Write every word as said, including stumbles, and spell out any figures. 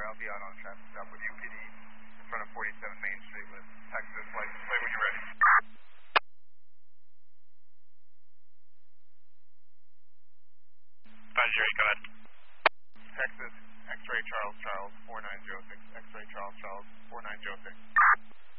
I'll be out on a traffic stop with U P D in front of forty-seven Main Street with Texas license plate when you're ready. five zero, go ahead. Texas, X-ray Charles Charles, four nine zero six, X-ray Charles Charles, four nine zero six.